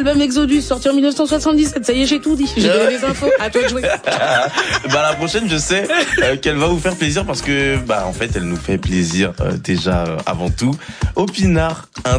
l'album Exodus, sorti en 1977. Ça y est, j'ai tout dit. J'ai donné des infos. À toi de jouer. La prochaine, je sais qu'elle va vous faire plaisir parce que, en fait, elle nous fait plaisir déjà avant tout. Opinard, un